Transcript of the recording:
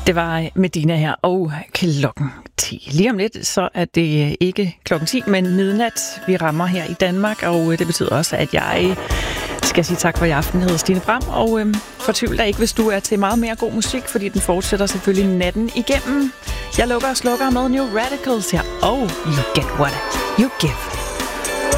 Det var Medina her, og klokken 10. Lige om lidt, så er det ikke klokken 10, men midnat, vi rammer her i Danmark, og det betyder også, at jeg skal sige tak for i aften. Jeg hedder Stine Bram, og fortvivl dig ikke, hvis du er til meget mere god musik, fordi den fortsætter selvfølgelig natten igennem. Jeg lukker og slukker med New Radicals her, og You Get What You Give.